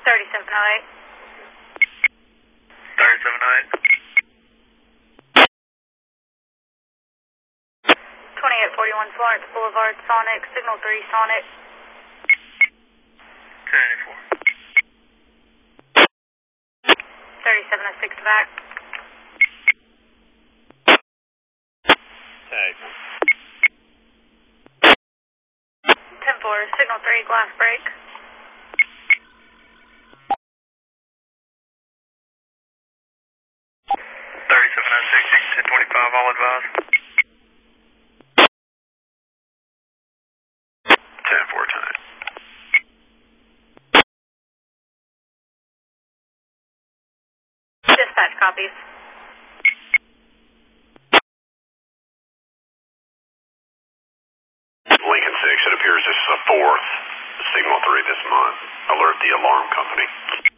3708. 3708. 2841 Florence Boulevard, Sonic, signal 3 Sonic. 1084. 3706 back. Tag. 10-4, signal 3, glass break. 3706, 1025, all advise. 10-4 tonight. Dispatch copies. Lincoln 6, it appears this is the fourth signal 3 this month. Alert the alarm company.